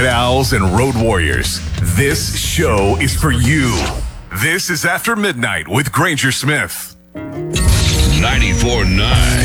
Night owls and road warriors, this show is for you. This is After Midnight with Granger Smith. 94.9